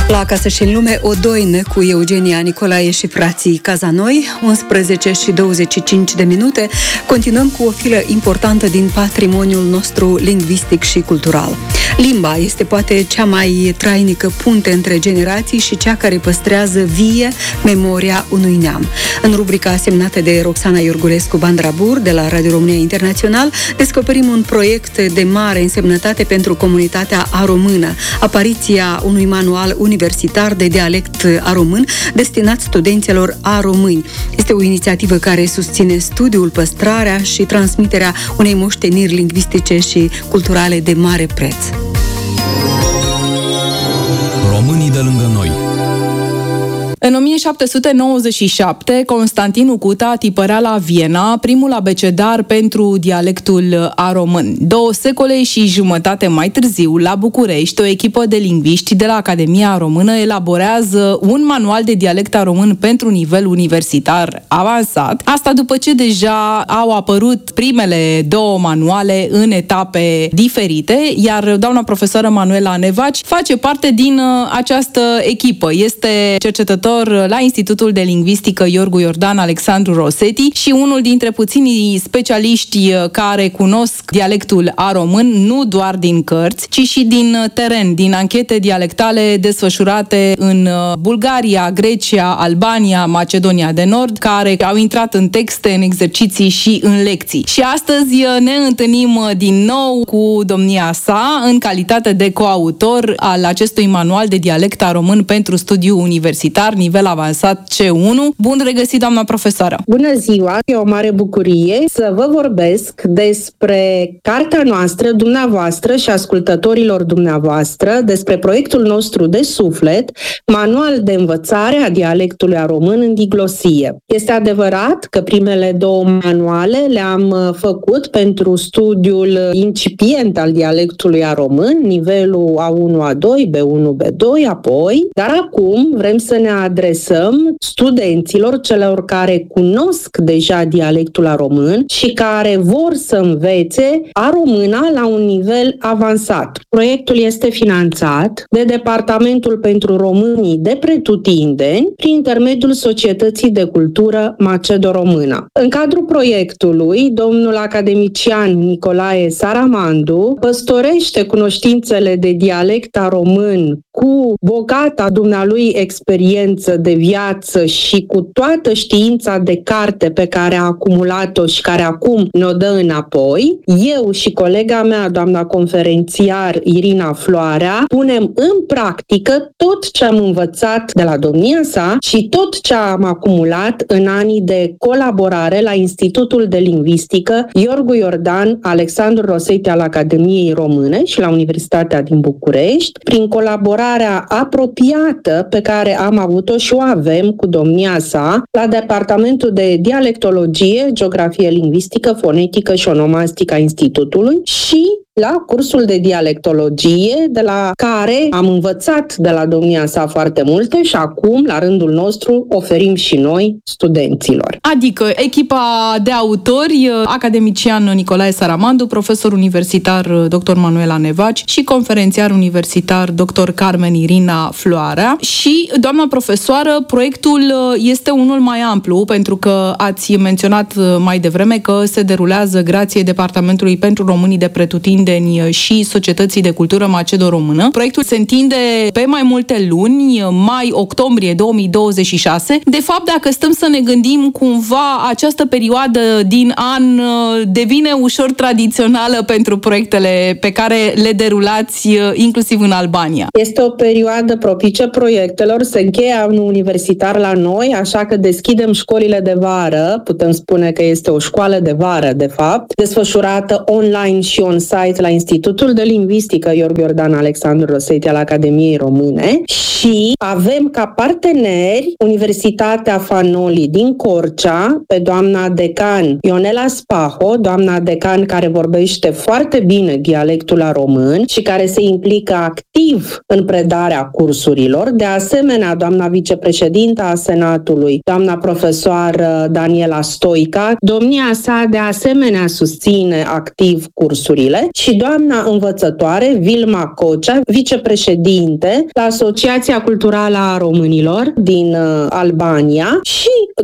La Acasă și în lume, o doină cu Eugenia Nicolae și frații Cazanoi, 11 și 25 de minute. Continuăm cu o filă importantă din patrimoniul nostru lingvistic și cultural. Limba este poate cea mai trainică punte între generații și cea care păstrează vie memoria unui neam. În rubrica semnată de Roxana Iorgulescu Bandrabur de la Radio România Internațional, descoperim un proiect de mare însemnătate pentru comunitatea aromână, apariția unui manual universitar de dialect aromân destinat studenților aromâni. Este o inițiativă care susține studiul, păstrarea și transmiterea unei moșteniri lingvistice și culturale de mare preț. Românii de lângă noi. În 1797, Constantin Ucuta tipărea la Viena primul abecedar pentru dialectul aromân. 2 secole și jumătate mai târziu, la București, o echipă de lingviști de la Academia Română elaborează un manual de dialect aromân pentru nivel universitar avansat. Asta după ce deja au apărut primele 2 manuale în etape diferite, iar doamna profesoară Manuela Nevaci face parte din această echipă. Este cercetător la Institutul de Lingvistică Iorgu Iordan Alexandru Rosetti și unul dintre puținii specialiști care cunosc dialectul aromân nu doar din cărți, ci și din teren, din anchete dialectale desfășurate în Bulgaria, Grecia, Albania, Macedonia de Nord, care au intrat în texte, în exerciții și în lecții. Și astăzi ne întâlnim din nou cu domnia sa în calitate de coautor al acestui manual de dialect aromân pentru studiu universitar nivel avansat C1. Bun regăsit, doamna profesoară! Bună ziua! E o mare bucurie să vă vorbesc despre cartea noastră, dumneavoastră și ascultătorilor dumneavoastră, despre proiectul nostru de suflet, Manual de învățare a dialectului aromân în diglosie. Este adevărat că primele 2 manuale le-am făcut pentru studiul incipient al dialectului aromân, nivelul A1, A2, B1, B2, apoi, dar acum vrem să ne adresăm studenților, celor care cunosc deja dialectul aromân și care vor să învețe aromâna la un nivel avansat. Proiectul este finanțat de Departamentul pentru Românii de Pretutindeni prin intermediul Societății de Cultură Macedo-Română. În cadrul proiectului, domnul academician Nicolae Saramandu păstorește cunoștințele de dialect aromân cu bogata dumnealui experiență de viață și cu toată știința de carte pe care a acumulat-o și care acum ne-o dă înapoi. Eu și colega mea, doamna conferențiar Irina Floarea, punem în practică tot ce am învățat de la domnia sa și tot ce am acumulat în anii de colaborare la Institutul de Lingvistică Iorgu Iordan Alexandru Rosetti al Academiei Române și la Universitatea din București, prin colaborarea apropiată pe care am avut-o și o avem cu domnia sa la Departamentul de Dialectologie, Geografie Lingvistică, Fonetică și Onomastică a Institutului și la cursul de dialectologie, de la care am învățat de la domnia sa foarte multe și acum, la rândul nostru, oferim și noi studenților. Adică echipa de autori, academician Nicolae Saramandu, profesor universitar dr. Manuela Nevaci și conferențiar universitar dr. Carmen Irina Floarea. Și, doamna profesoară, proiectul este unul mai amplu, pentru că ați menționat mai devreme că se derulează grație Departamentului pentru Românii de Pretutindeni și Societății de Cultură Macedo-Română. Proiectul se întinde pe mai multe luni, mai-octombrie 2026. De fapt, dacă stăm să ne gândim, cumva această perioadă din an devine ușor tradițională pentru proiectele pe care le derulați inclusiv în Albania. Este o perioadă propice proiectelor, se încheie anul universitar la noi, așa că deschidem școlile de vară, putem spune că este o școală de vară, de fapt, desfășurată online și on-site la Institutul de Lingvistică Iorgu Iordan Alexandru Rosetti al Academiei Române și avem ca parteneri Universitatea Fanoli din Corcea, pe doamna decan Ionela Spaho, doamna decan care vorbește foarte bine dialectul român și care se implică activ în predarea cursurilor. De asemenea, doamna vicepreședintă a Senatului, doamna profesoară Daniela Stoica, domnia sa de asemenea susține activ cursurile, și doamna învățătoare Vilma Cocea, vicepreședinte la Asociația Culturală a Românilor din Albania, și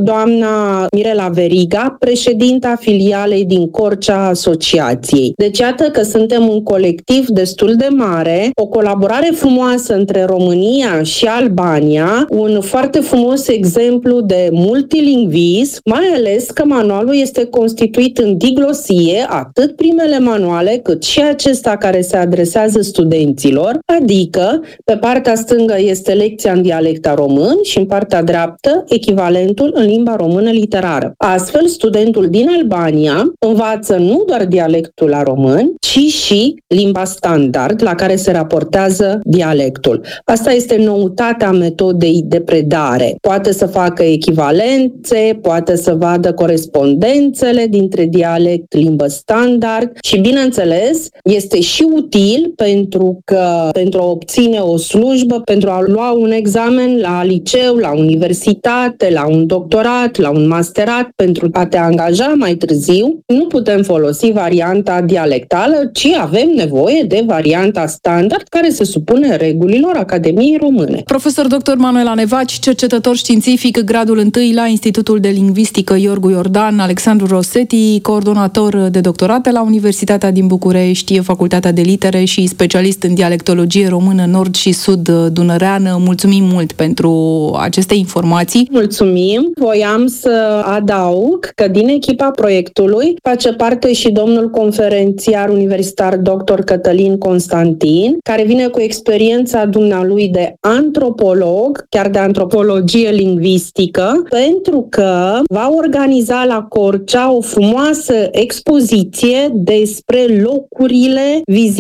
doamna Mirela Veriga, președinta filialei din Corcea Asociației. Deci iată că suntem un colectiv destul de mare, o colaborare frumoasă între România și Albania, un foarte frumos exemplu de multilingvism, mai ales că manualul este constituit în diglosie, atât primele manuale cât și acesta care se adresează studenților, adică pe partea stângă este lecția în dialecta român și în partea dreaptă echivalentul în limba română literară. Astfel, studentul din Albania învață nu doar dialectul la român, ci și limba standard la care se raportează dialectul. Asta este noutatea metodei de predare. Poate să facă echivalențe, poate să vadă corespondențele dintre dialect, limbă standard și, bineînțeles, este și util pentru a obține o slujbă, pentru a lua un examen la liceu, la universitate, la un doctorat, la un masterat, pentru a te angaja mai târziu. Nu putem folosi varianta dialectală, ci avem nevoie de varianta standard care se supune regulilor Academiei Române. Profesor dr. Manuela Nevaci, cercetător științific, gradul 1 la Institutul de Lingvistică Iorgu Iordan, Alexandru Rosetti, coordonator de doctorate la Universitatea din București, Facultatea de Litere și specialist în dialectologie română nord și sud dunăreană. Mulțumim mult pentru aceste informații. Mulțumim. Voiam să adaug că din echipa proiectului face parte și domnul conferențiar universitar dr. Cătălin Constantin, care vine cu experiența dumnealui de antropolog, chiar de antropologie lingvistică, pentru că va organiza la Corcea o frumoasă expoziție despre locurile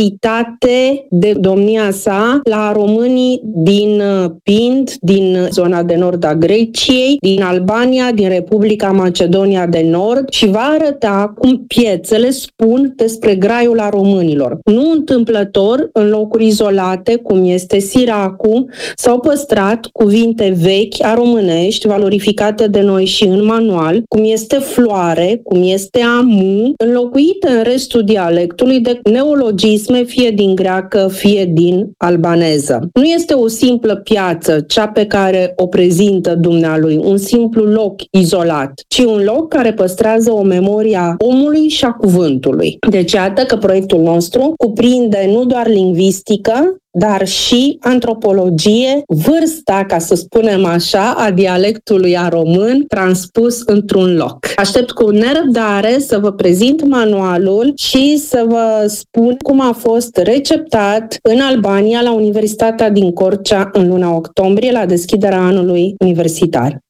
vizitate de domnia sa la românii din Pind, din zona de nord a Greciei, din Albania, din Republica Macedonia de Nord, și va arăta cum piețele spun despre graiul la românilor. Nu întâmplător, în locuri izolate, cum este Siracu, s-au păstrat cuvinte vechi aromânești, valorificate de noi și în manual, cum este floare, cum este amu, înlocuite în restul dialectului de neologisme, fie din greacă, fie din albaneză. Nu este o simplă piață, cea pe care o prezintă dumnealui, un simplu loc izolat, ci un loc care păstrează o memorie a omului și a cuvântului. Deci iată că proiectul nostru cuprinde nu doar lingvistică, dar și antropologie, vârsta, ca să spunem așa, a dialectului a român transpus într-un loc. Aștept cu nerăbdare să vă prezint manualul și să vă spun cum a fost receptat în Albania la Universitatea din Corcea în luna octombrie la deschiderea anului universitar.